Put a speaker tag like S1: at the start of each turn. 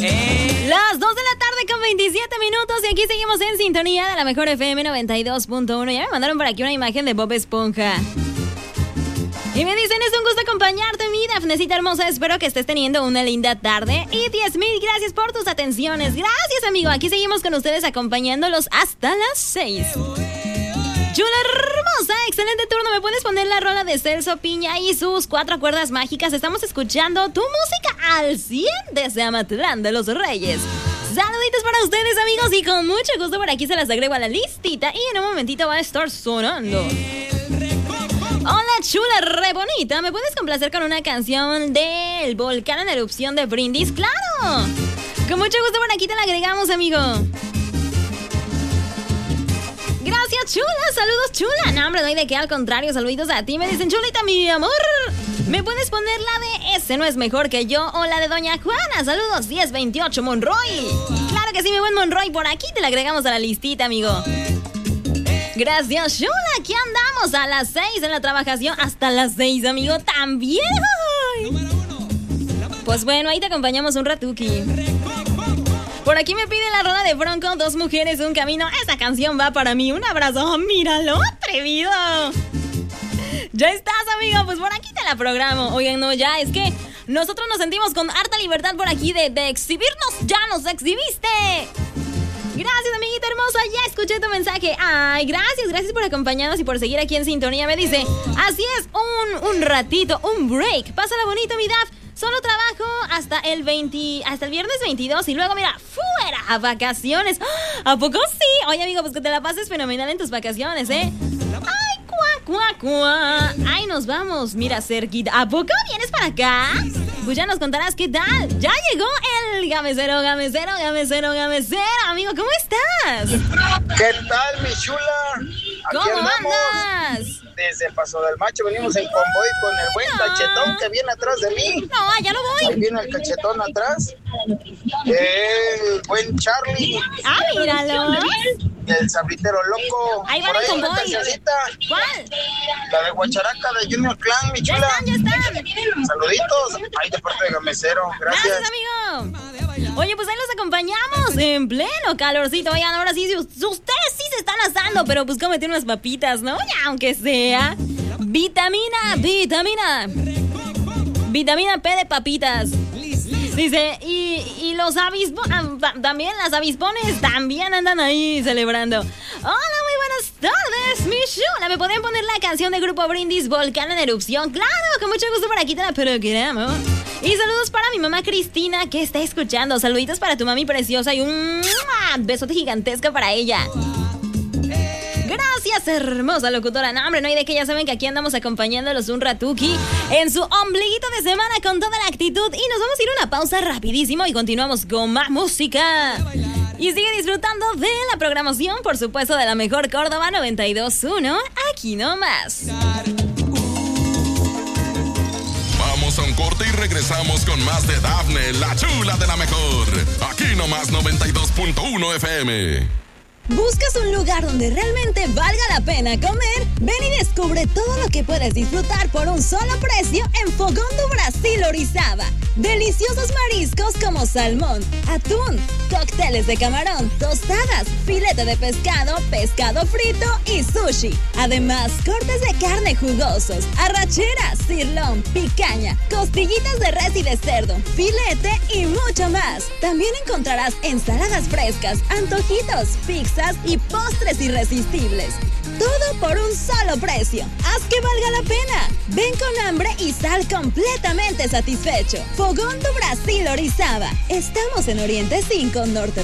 S1: Las 2 de la tarde con 27 minutos y aquí seguimos en sintonía de la mejor FM 92.1. Ya me mandaron por aquí una imagen de Bob Esponja. Y me dicen, es un gusto acompañarte, mi Dafnecita hermosa. Espero que estés teniendo una linda tarde. Y 10,000 gracias por tus atenciones. Gracias, amigo. Aquí seguimos con ustedes acompañándolos hasta las 6. Chula hermosa, excelente turno. ¿Me puedes poner la rola de Celso Piña y sus 4 cuerdas mágicas? Estamos escuchando tu música al 100 desde Amatlán de los Reyes. Saluditos para ustedes, amigos, y con mucho gusto por aquí se las agrego a la listita y en un momentito va a estar sonando. Hola, chula re bonita. ¿Me puedes complacer con una canción del volcán en erupción de Brindis? ¡Claro! Con mucho gusto por aquí te la agregamos, amigo. Gracias, chula. Saludos, chula. No, hombre, no hay de qué, al contrario. Saluditos a ti. Me dicen, chulita, mi amor. ¿Me puedes poner la de Ese no es mejor que yo o la de Doña Juana? Saludos, 1028 Monroy. Claro que sí, mi buen Monroy. Por aquí te la agregamos a la listita, amigo. Gracias, chula. Aquí andamos a las 6 en la trabajación. Hasta las 6, amigo. También. Pues bueno, ahí te acompañamos un ratuki. Por aquí me pide la rola de Bronco, 2 mujeres, un camino. Esa canción va para mí. Un abrazo. Oh, míralo, atrevido. Ya estás, amigo. Pues por aquí te la programo. Oigan, no, ya es que nosotros nos sentimos con harta libertad por aquí de exhibirnos. Ya nos exhibiste. Gracias, amiguita hermosa. Ya escuché tu mensaje. Ay, gracias por acompañarnos y por seguir aquí en sintonía. Me dice, así es, un ratito, un break. Pásala bonito, mi Daf. Solo trabajo hasta el viernes 22 y luego, mira, fuera a vacaciones. ¿A poco sí? Oye, amigo, pues que te la pases fenomenal en tus vacaciones, ¿eh? Ay, cuá. Ay, nos vamos, mira, cerquita. ¿A poco vienes para acá? Pues ya nos contarás qué tal. Ya llegó el gamecero. Amigo, ¿cómo estás?
S2: ¿Qué tal, mi chula? Aquí
S1: ¿Cómo
S2: andamos.
S1: andas?
S2: Desde el Paso del Macho venimos en convoy con el buen cachetón que viene atrás de mí.
S1: No, ya no voy.
S2: Ahí viene el cachetón atrás. El buen Charlie.
S1: Ah, míralo.
S2: El sabritero loco.
S1: Ahí van
S2: por
S1: en
S2: ahí una
S1: convoy.
S2: cancioncita.
S1: ¿Cuál?
S2: La de Guacharaca de Junior Clan, mi chula.
S1: Ya están.
S2: Saluditos. Ahí de parte de Gamecero. Gracias,
S1: amigo. Oye, pues ahí los acompañamos en pleno calorcito. Oigan, ahora sí, ustedes sí se están asando, pero pues cómete unas papitas, ¿no? Ya, aunque sea. Vitamina P de papitas. Dice, y los también las avispones también andan ahí celebrando. Hola, muy buenas tardes, mi chula. ¿Me podrían poner la canción de Grupo Brindis, Volcán en Erupción? Claro, con mucho gusto por aquí te la programo. Y saludos para mi mamá Cristina, que está escuchando. Saluditos para tu mami preciosa y un besote gigantesco para ella. Gracias, hermosa locutora. No, hombre, no hay de que, ya saben que aquí andamos acompañándolos un ratuki en su ombliguito de semana con toda la actitud. Y nos vamos a ir a una pausa rapidísimo y continuamos con más música. Y sigue disfrutando de la programación, por supuesto, de la mejor Córdoba 92.1. Aquí nomás.
S3: Vamos a un corte y regresamos con más de Dafne, la chula de la mejor. Aquí nomás 92.1 FM.
S4: ¿Buscas un lugar donde realmente valga la pena comer? Ven y descubre todo lo que puedes disfrutar por un solo precio en Fogón do Brasil Orizaba. Deliciosos mariscos como salmón, atún, cócteles de camarón, tostadas, filete de pescado, pescado frito y sushi. Además, cortes de carne jugosos, arrachera, cirlón, picaña, costillitas de res y de cerdo, filete y mucho más. También encontrarás ensaladas frescas, antojitos, pizzas y postres irresistibles. Todo por un solo precio. Haz que valga la pena. Ven con hambre y sal completamente satisfecho. Fogón do Brasil Orizaba. Estamos en Oriente 5, Norte